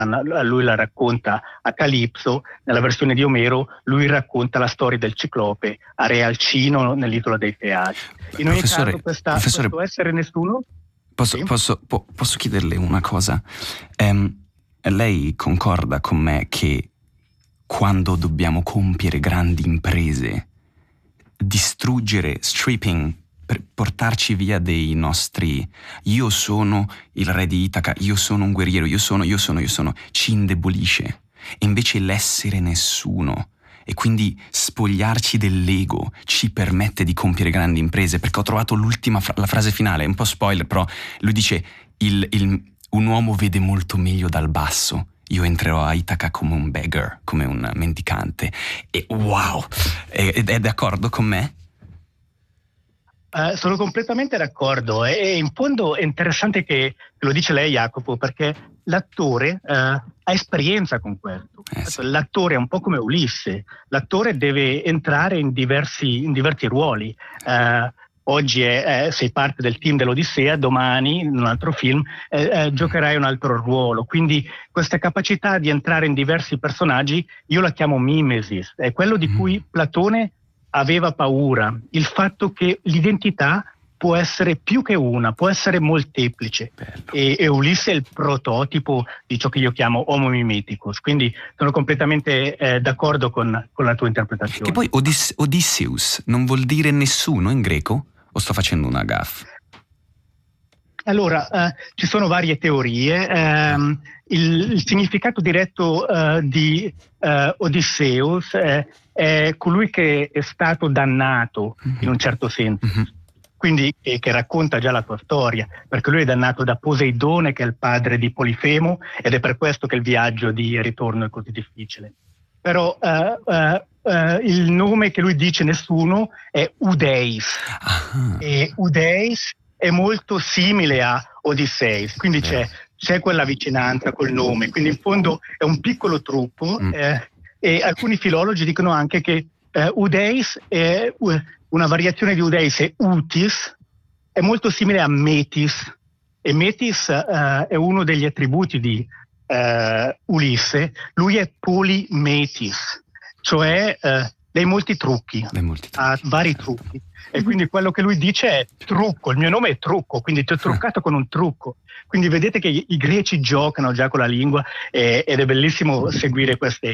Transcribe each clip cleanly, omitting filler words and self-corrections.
lui la racconta a Calipso, nella versione di Omero lui racconta la storia del ciclope a Re Alcino nell'Isola dei Peasi. In ogni caso questo essere nessuno... Posso chiederle una cosa? Lei concorda con me che quando dobbiamo compiere grandi imprese, distruggere, stripping, per portarci via dei nostri io sono il re di Itaca, io sono un guerriero, io sono, ci indebolisce. E invece l'essere nessuno e quindi spogliarci dell'ego ci permette di compiere grandi imprese, perché ho trovato la frase finale, è un po' spoiler, però lui dice un uomo vede molto meglio dal basso. Io entrerò a Itaca come un beggar, come un mendicante. E wow! È d'accordo con me? Sono completamente d'accordo e in fondo è interessante che lo dice lei, Jacopo, perché l'attore ha esperienza con questo. Sì. L'attore è un po' come Ulisse, l'attore deve entrare in diversi ruoli. Oggi sei parte del team dell'Odissea, domani in un altro film giocherai un altro ruolo, quindi questa capacità di entrare in diversi personaggi io la chiamo mimesis, è quello di cui Platone aveva paura, il fatto che l'identità può essere più che una, può essere molteplice. E Ulisse è il prototipo di ciò che io chiamo homo mimeticus, quindi sono completamente d'accordo con la tua interpretazione. Che poi Odysseus non vuol dire nessuno in greco? O sto facendo una gaffe? Allora, ci sono varie teorie. Il significato diretto di Odysseus è colui che è stato dannato in un certo senso, quindi che racconta già la tua storia, perché lui è dannato da Poseidone, che è il padre di Polifemo, ed è per questo che il viaggio di ritorno è così difficile. Però il nome che lui dice nessuno è Udeis, e Udeis è molto simile a Odysseus, quindi c'è quella vicinanza col nome, quindi in fondo è un piccolo trucco. E alcuni filologi dicono anche che Udeis è una variazione di Udeis, è Utis, è molto simile a Metis, e Metis è uno degli attributi di Ulisse. Lui è Polymetis, cioè dei molti trucchi, ha vari trucchi, e quindi quello che lui dice è trucco, il mio nome è trucco, quindi ti ho truccato con un trucco. Quindi vedete che i greci giocano già con la lingua ed è bellissimo seguire questi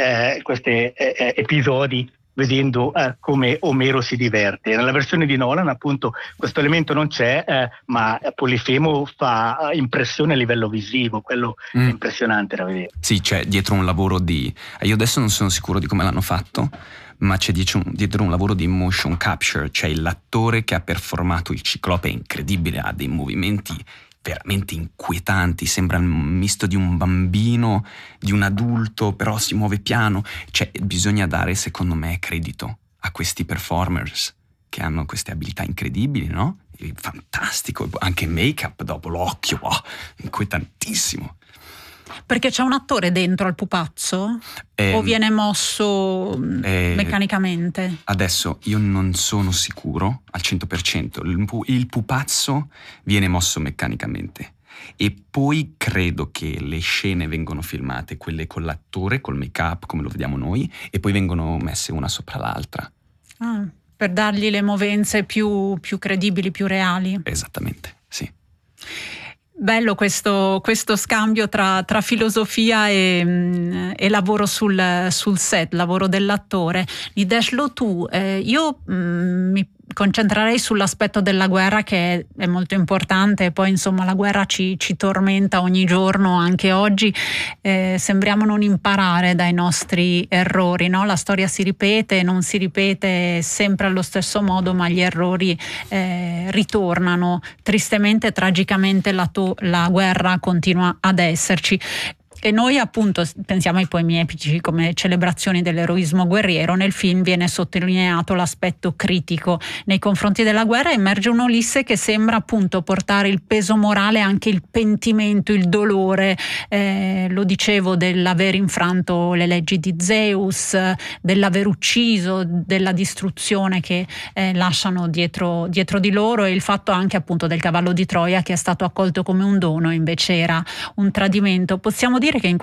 episodi vedendo come Omero si diverte. Nella versione di Nolan appunto questo elemento non c'è, ma Polifemo fa impressione a livello visivo, quello è impressionante da vedere. Sì, c'è dietro un lavoro io adesso non sono sicuro di come l'hanno fatto, ma c'è dietro un lavoro di motion capture, cioè l'attore che ha performato il ciclope è incredibile, ha dei movimenti veramente inquietanti, sembra un misto di un bambino, di un adulto, però si muove piano. Cioè, bisogna dare, secondo me, credito a questi performers che hanno queste abilità incredibili, no? E fantastico, anche make-up dopo l'occhio, inquietantissimo. Perché c'è un attore dentro al pupazzo? O viene mosso meccanicamente? Adesso io non sono sicuro al 100%. Il pupazzo viene mosso meccanicamente. E poi credo che le scene vengono filmate, quelle con l'attore, col make-up, come lo vediamo noi, e poi vengono messe una sopra l'altra. Per dargli le movenze più credibili, più reali. Esattamente, sì. Bello questo scambio tra filosofia e lavoro sul set, lavoro dell'attore. Nidesh Lotu, io mi concentrerei sull'aspetto della guerra, che è molto importante. Poi insomma la guerra ci tormenta ogni giorno, anche oggi. Sembriamo non imparare dai nostri errori, no? La storia si ripete, non si ripete sempre allo stesso modo, ma gli errori ritornano. Tristemente, tragicamente la guerra continua ad esserci. E noi appunto pensiamo ai poemi epici come celebrazioni dell'eroismo guerriero. Nel film viene sottolineato l'aspetto critico nei confronti della guerra, emerge un Ulisse che sembra appunto portare il peso morale, anche il pentimento, il dolore, lo dicevo, dell'aver infranto le leggi di Zeus, dell'aver ucciso, della distruzione che lasciano dietro di loro, e il fatto anche appunto del cavallo di Troia che è stato accolto come un dono, invece era un tradimento. Possiamo dire dire che in